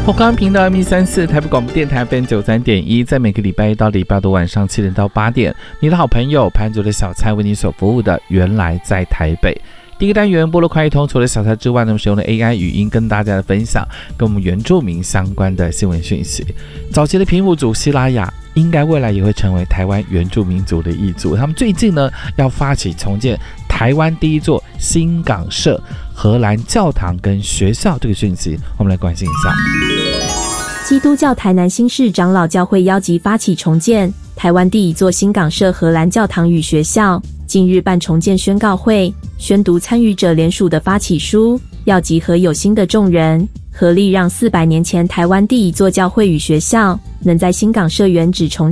后刚频道 M134 台北广播电台 FM93.1，在每个礼拜一到礼拜五晚上7点到8点，你的好朋友潘竹的小菜为你所服务的原来在台北。第一个单元波罗快一通，除了小菜之外呢，使用了 AI 语音跟大家的分享跟我们原住民相关的新闻讯息。早期的平埔族西拉雅应该未来也会成为台湾原住民族的一族，他们最近呢要发起重建台湾第一座新港社荷兰教堂跟学校，这个讯息我们来关心一下。 基督教台南新市长老教会邀集发起重建台湾第一座新港社荷兰教堂与学校，近日办重建宣告会，宣读参与者联署的发起书，要集合有心的众人，合力让400年前台湾第一座教会与学校能在新港社原址重